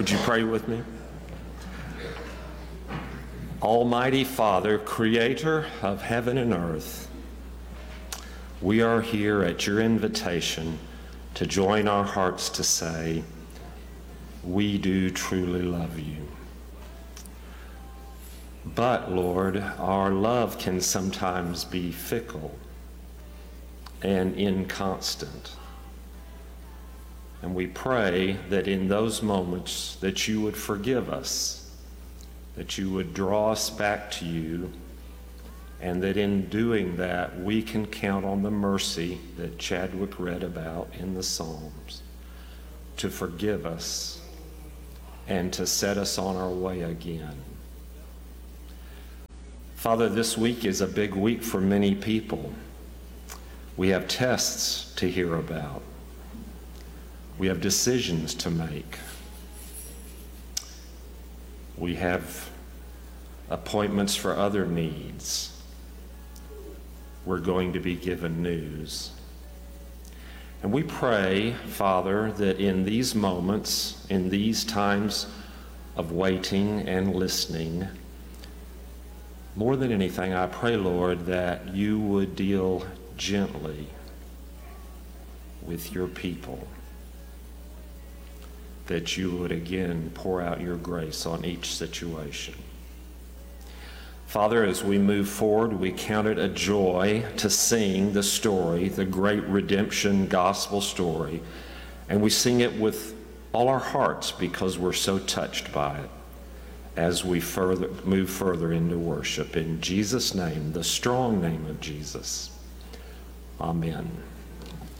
Would you pray with me? Almighty Father, creator of heaven and earth, we are here at your invitation to join our hearts to say, we do truly love you. But, Lord, our love can sometimes be fickle and inconstant. And we pray that in those moments that you would forgive us, that you would draw us back to you, and that in doing that we can count on the mercy that Chadwick read about in the Psalms to forgive us and to set us on our way again. Father, this week is a big week for many people. We have tests to hear about. We have decisions to make. We have appointments for other needs. We're going to be given news. And we pray, Father, that in these moments, in these times of waiting and listening, more than anything, I pray, Lord, that you would deal gently with your people, that you would again pour out your grace on each situation. Father, as we move forward, we count it a joy to sing the story, the great redemption gospel story, and we sing it with all our hearts because we're so touched by it as we move further into worship. In Jesus' name, the strong name of Jesus. Amen.